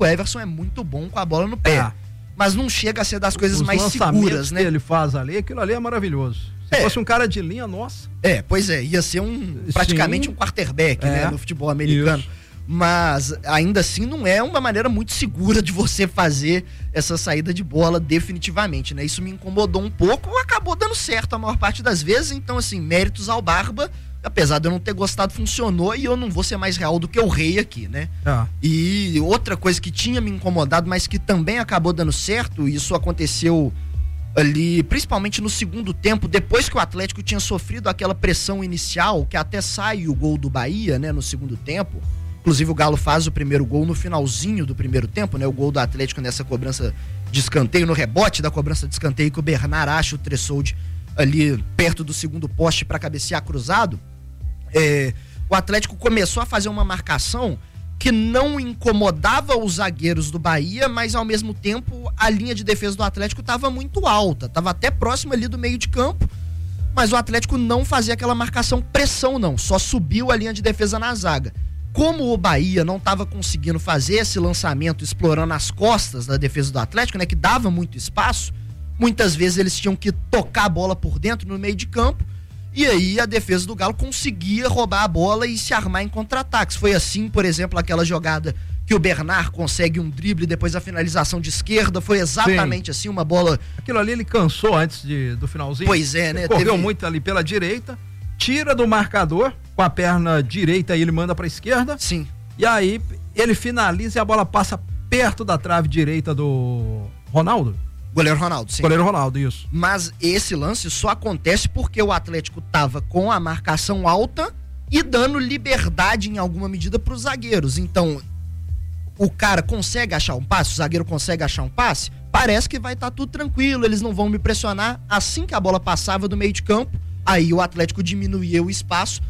O Everson é muito bom com a bola no pé. Mas não chega a ser das coisas mais seguras, né? Que ele faz ali, aquilo ali é maravilhoso. Se fosse um cara de linha, nossa. Pois é, ia ser praticamente um quarterback, né, no futebol americano. Isso. Mas ainda assim não é uma maneira muito segura de você fazer essa saída de bola definitivamente, né? Isso me incomodou um pouco, acabou dando certo a maior parte das vezes, então assim, méritos ao Barba, apesar de eu não ter gostado, funcionou e eu não vou ser mais real do que o Rei aqui, né? E outra coisa que tinha me incomodado, mas que também acabou dando certo, isso aconteceu ali, principalmente no segundo tempo, depois que o Atlético tinha sofrido aquela pressão inicial, que até sai o gol do Bahia, né, no segundo tempo. Inclusive o Galo faz o primeiro gol no finalzinho do primeiro tempo, né? O gol do Atlético nessa cobrança de escanteio, no rebote da cobrança de escanteio, que o Bernard acha o Tressoldi ali perto do segundo poste para cabecear cruzado. O Atlético começou a fazer uma marcação que não incomodava os zagueiros do Bahia, mas ao mesmo tempo a linha de defesa do Atlético estava muito alta, estava até próximo ali do meio de campo, mas o Atlético não fazia aquela marcação pressão não, só subiu a linha de defesa na zaga. Como o Bahia não estava conseguindo fazer esse lançamento explorando as costas da defesa do Atlético, né, que dava muito espaço, muitas vezes eles tinham que tocar a bola por dentro no meio de campo, e aí a defesa do Galo conseguia roubar a bola e se armar em contra-ataques. Foi assim, por exemplo, aquela jogada que o Bernard consegue um drible depois da finalização de esquerda, foi exatamente assim, uma bola... Aquilo ali ele cansou antes do finalzinho. Pois é, né? Correu muito ali pela direita, tira do marcador, com a perna direita e ele manda pra esquerda. Sim. E aí ele finaliza e a bola passa perto da trave direita do Ronaldo. Goleiro Ronaldo, sim. Goleiro Ronaldo, isso. Mas esse lance só acontece porque o Atlético tava com a marcação alta e dando liberdade em alguma medida pros zagueiros. Então, o cara consegue achar um passe, o zagueiro consegue achar um passe, parece que vai estar tudo tranquilo, eles não vão me pressionar. Assim que a bola passava do meio de campo, aí o Atlético diminuía o espaço,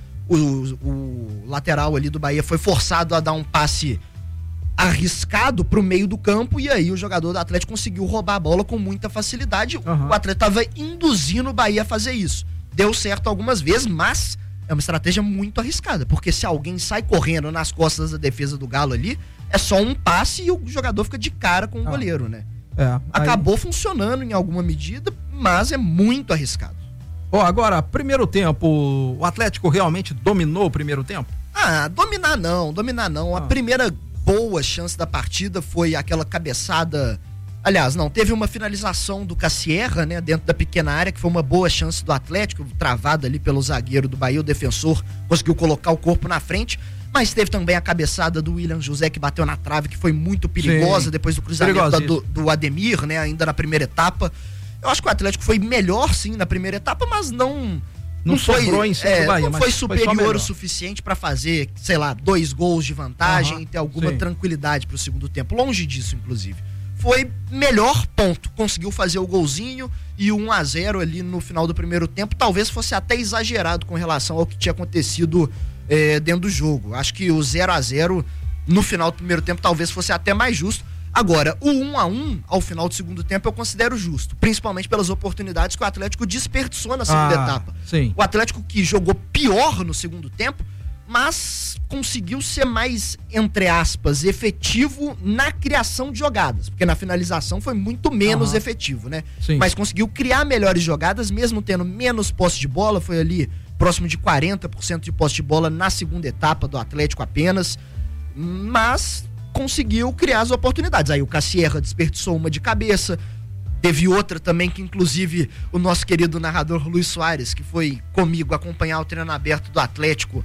o lateral ali do Bahia foi forçado a dar um passe arriscado pro meio do campo, e aí o jogador do Atlético conseguiu roubar a bola com muita facilidade. O Atlético tava induzindo o Bahia a fazer isso. Deu certo algumas vezes, mas é uma estratégia muito arriscada, porque se alguém sai correndo nas costas da defesa do Galo ali, é só um passe e o jogador fica de cara com o goleiro, né? Acabou funcionando em alguma medida, mas é muito arriscado. Agora, primeiro tempo, o Atlético realmente dominou o primeiro tempo? Dominar não. A primeira boa chance da partida foi aquela cabeçada. Aliás, não, teve uma finalização do Cassierra, né, dentro da pequena área, que foi uma boa chance do Atlético, travada ali pelo zagueiro do Bahia, o defensor conseguiu colocar o corpo na frente, mas teve também a cabeçada do William José, que bateu na trave, que foi muito perigosa. Sim, depois do cruzamento do Ademir, né, ainda na primeira etapa. Eu acho que o Atlético foi melhor, sim, na primeira etapa, mas não foi, em cima do Bahia, não foi superior o suficiente para fazer, sei lá, 2 gols de vantagem e ter alguma tranquilidade pro segundo tempo. Longe disso, inclusive. Foi melhor, ponto. Conseguiu fazer o golzinho e o 1-0 ali no final do primeiro tempo. Talvez fosse até exagerado com relação ao que tinha acontecido dentro do jogo. Acho que o 0-0 no final do primeiro tempo talvez fosse até mais justo. Agora, o 1-1 ao final do segundo tempo eu considero justo, principalmente pelas oportunidades que o Atlético desperdiçou na segunda etapa. Sim. O Atlético que jogou pior no segundo tempo, mas conseguiu ser mais, entre aspas, efetivo na criação de jogadas, porque na finalização foi muito menos efetivo, né? Sim. Mas conseguiu criar melhores jogadas, mesmo tendo menos posse de bola, foi ali próximo de 40% de posse de bola na segunda etapa do Atlético apenas, mas conseguiu criar as oportunidades. Aí o Cassierra desperdiçou uma de cabeça, teve outra também que inclusive o nosso querido narrador Luiz Soares, que foi comigo acompanhar o treino aberto do Atlético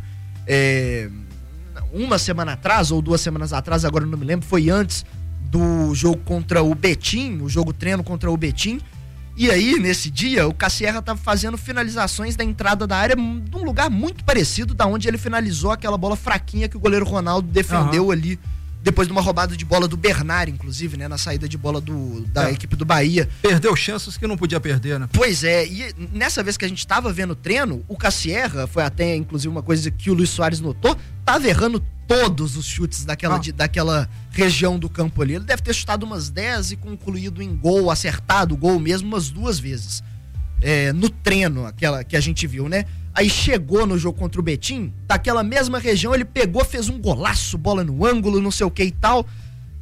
uma semana atrás ou 2 semanas atrás, agora eu não me lembro, foi antes do jogo contra o Betim, o jogo treino contra o Betim, e aí nesse dia o Cassierra estava fazendo finalizações da entrada da área de um lugar muito parecido da onde ele finalizou aquela bola fraquinha que o goleiro Ronaldo defendeu ali, depois de uma roubada de bola do Bernard, inclusive, né, na saída de bola da equipe do Bahia. Perdeu chances que não podia perder, né? Pois é, e nessa vez que a gente estava vendo o treino, o Cassierra, foi até inclusive uma coisa que o Luiz Soares notou, estava errando todos os chutes daquela região do campo ali. Ele deve ter chutado umas 10 e concluído em gol, acertado o gol mesmo umas 2 vezes. No treino, aquela que a gente viu, né? Aí chegou no jogo contra o Betim, daquela mesma região ele pegou, fez um golaço, bola no ângulo, não sei o que e tal.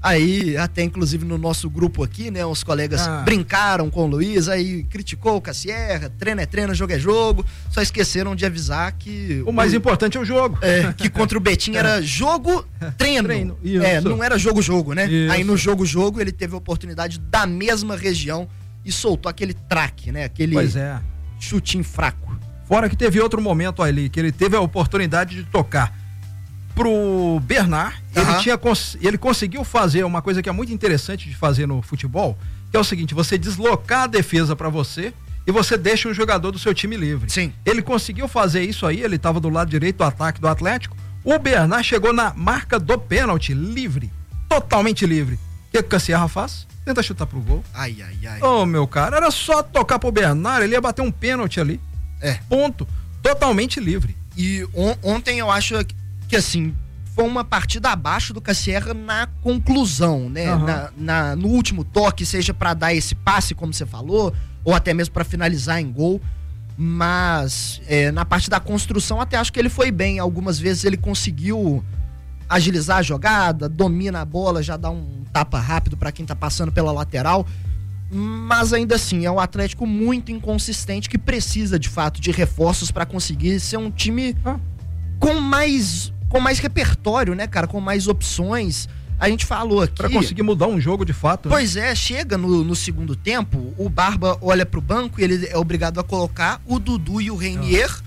Aí, até inclusive no nosso grupo aqui, né, os colegas brincaram com o Luiz, aí criticou o Cassierra, treino é treino, jogo é jogo, só esqueceram de avisar que... O mais importante é o jogo. Que contra o Betim era jogo, treino. Não era jogo, né? Isso. Aí no jogo ele teve a oportunidade da mesma região e soltou aquele traque, né? Aquele chutinho fraco. Fora que teve outro momento ali, que ele teve a oportunidade de tocar pro Bernard, ele conseguiu fazer uma coisa que é muito interessante de fazer no futebol, que é o seguinte: você deslocar a defesa para você e você deixa um jogador do seu time livre. Sim. Ele conseguiu fazer isso aí, ele estava do lado direito do ataque do Atlético, o Bernard chegou na marca do pênalti, livre, totalmente livre. O que o Cassierra faz? Tenta chutar pro gol. Ai. Ô, meu cara, era só tocar pro Bernard, ele ia bater um pênalti ali. Ponto. Totalmente livre. E ontem eu acho que assim, foi uma partida abaixo do Cassierra na conclusão, né? No último toque, seja para dar esse passe, como você falou, ou até mesmo para finalizar em gol. Mas na parte da construção, até acho que ele foi bem. Algumas vezes ele conseguiu agilizar a jogada, domina a bola, já dá um tapa rápido para quem tá passando pela lateral. Mas ainda assim, é um Atlético muito inconsistente que precisa de fato de reforços para conseguir ser um time com mais repertório, né, cara? Com mais opções. A gente falou aqui... Pra conseguir mudar um jogo de fato. Pois chega no segundo tempo, o Barba olha pro banco e ele é obrigado a colocar o Dudu e o Reinier